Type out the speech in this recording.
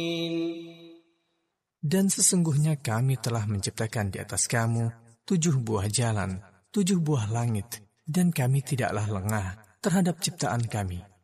Dan sesungguhnya kami telah menciptakan di atas kamu 7 buah jalan, 7 buah langit, dan kami tidaklah lengah terhadap ciptaan kami.